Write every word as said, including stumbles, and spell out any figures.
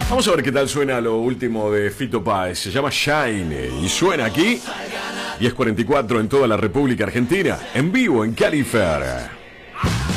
Vamos a ver qué tal suena lo último de Fito Páez. Se llama Shine y suena aquí diez cuarenta y cuatro en toda la República Argentina, en vivo en Califer.